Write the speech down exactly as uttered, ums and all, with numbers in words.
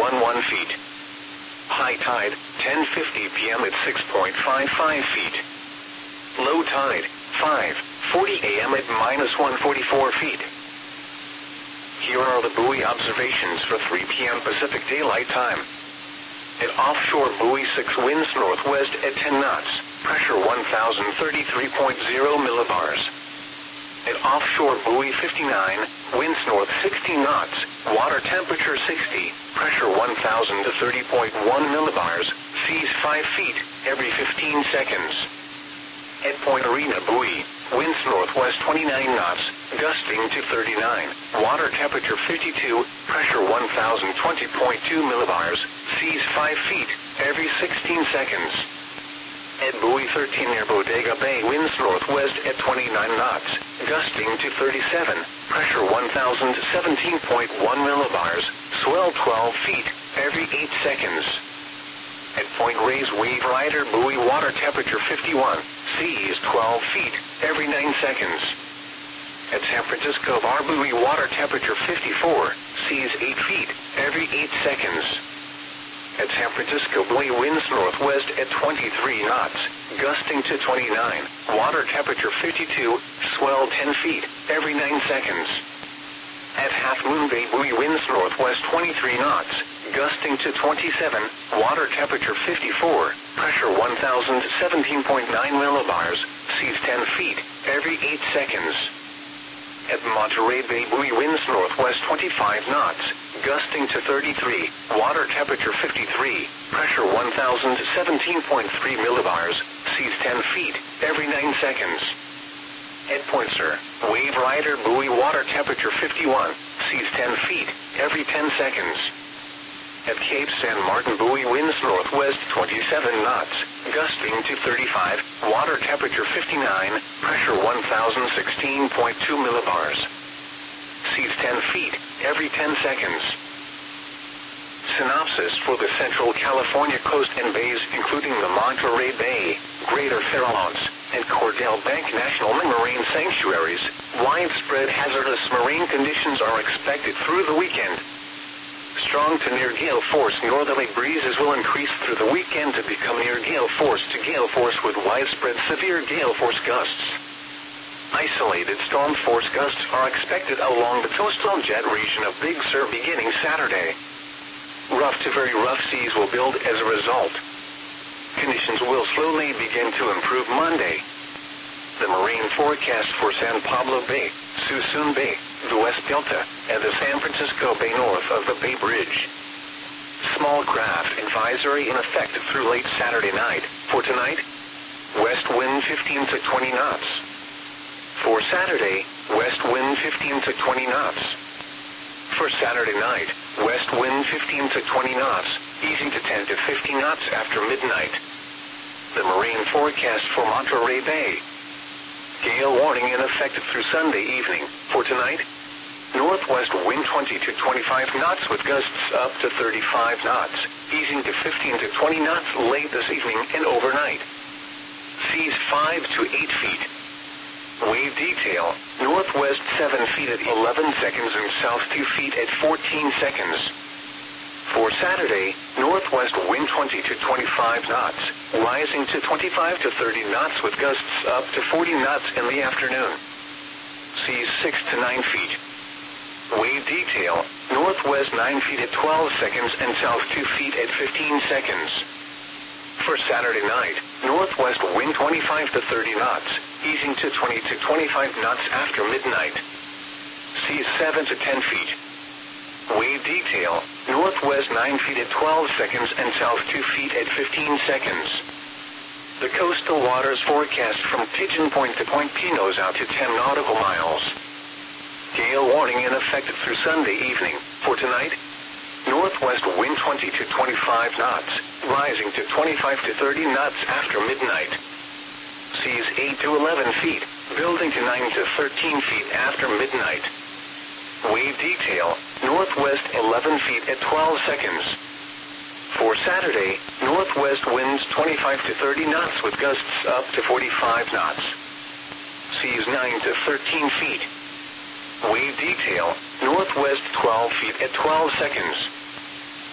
one one feet. High tide, ten fifty p m at six point five five feet. Low tide, five forty a m at minus one forty-four feet. Here are the buoy observations for three p m Pacific Daylight Time. At offshore buoy six, winds northwest at ten knots, pressure one thousand thirty-three point zero millibars. At offshore buoy fifty-nine, winds north sixty knots, water temperature sixty, pressure one thousand thirty point one millibars, seas five feet, every fifteen seconds. At Point Arena buoy, winds northwest twenty-nine knots, gusting to thirty-nine, water temperature fifty-two, pressure one thousand twenty point two millibars, seas five feet, every sixteen seconds. At buoy thirteen near Bodega Bay, winds northwest at twenty-nine knots, gusting to thirty-seven, pressure one thousand seventeen point one millibars, swell twelve feet, every eight seconds. At Point Reyes Wave Rider buoy, water temperature fifty-one, seas twelve feet, every nine seconds. At San Francisco Bar buoy, water temperature fifty-four, seas eight feet, every eight seconds. At San Francisco buoy, winds northwest at twenty-three knots, gusting to twenty-nine, water temperature fifty-two, swell ten feet, every nine seconds. At Half Moon Bay buoy, winds northwest twenty-three knots, gusting to twenty-seven, water temperature fifty-four, pressure one thousand seventeen point nine millibars, seas ten feet, every eight seconds. At Monterey Bay buoy, winds northwest twenty-five knots, gusting to thirty-three, water temperature fifty-three, pressure one thousand seventeen point three millibars, seas ten feet, every nine seconds. At Point Sur, Wave Rider buoy, water temperature fifty-one, seas ten feet, every ten seconds. At Cape San Martin buoy, winds northwest twenty-seven knots, gusting to thirty-five, water temperature fifty-nine, pressure one thousand sixteen point two millibars. Seas ten feet, every ten seconds. Synopsis for the Central California coast and bays, including the Monterey Bay, Greater Farallones, and Cordell Bank National Marine Sanctuaries. Widespread hazardous marine conditions are expected through the weekend. Strong to near gale force northerly breezes will increase through the weekend to become near gale force to gale force with widespread severe gale force gusts. Isolated storm force gusts are expected along the coastal jet region of Big Sur beginning Saturday. Rough to very rough seas will build as a result. Conditions will slowly begin to improve Monday. The marine forecast for San Pablo Bay, Suisun Bay, the West Delta, and the San Francisco Bay north of the Bay Bridge. Small craft advisory in effect through late Saturday night. For tonight, west wind fifteen to twenty knots. For Saturday, west wind fifteen to twenty knots. For Saturday night, west wind fifteen to twenty knots, easing to ten to fifteen knots after midnight. The marine forecast for Monterey Bay. Gale warning in effect through Sunday evening. For tonight, northwest wind twenty to twenty-five knots with gusts up to thirty-five knots, easing to fifteen to twenty knots late this evening and overnight. Seas five to eight feet. Wave detail, northwest seven feet at eleven seconds and south two feet at fourteen seconds. For Saturday, northwest wind twenty to twenty-five knots, rising to twenty-five to thirty knots with gusts up to forty knots in the afternoon. Seas six to nine feet. Wave detail, northwest nine feet at twelve seconds and south two feet at fifteen seconds. For Saturday night, northwest wind twenty-five to thirty knots, easing to twenty to twenty-five knots after midnight. Seas seven to ten feet. Wave detail, northwest nine feet at twelve seconds and south two feet at fifteen seconds. The coastal waters forecast from Pigeon Point to Point Pinos out to ten nautical miles. Gale warning in effect through Sunday evening. For tonight, northwest wind twenty to twenty-five knots, rising to twenty-five to thirty knots after midnight. Seas eight to eleven feet, building to nine to thirteen feet after midnight. Wave detail, northwest eleven feet at twelve seconds. For Saturday, northwest winds twenty-five to thirty knots with gusts up to forty-five knots. Seas nine to thirteen feet. Wave detail, northwest twelve feet at twelve seconds.